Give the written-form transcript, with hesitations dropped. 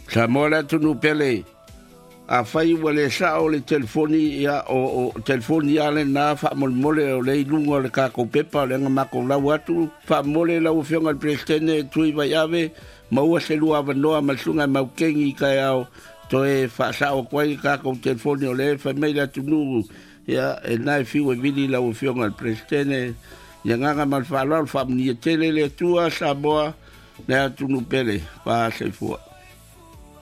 Sa mola tunu pele. A fai wale sa o le telefoni ia o telefoni ia le na fa mole o le lungo le kako pepa le nga mako la watu fa mole la ufionga le presidente tui vai ave maua se lua vanoa masunga maukengi kai au to e fa sa o kwai kako telefoni o le fa meila tunu ia e nai fiu e vili la ufionga le presidente ia nganga mal fa lo fa ni tele le tua sa boa le tunu pele pa se fua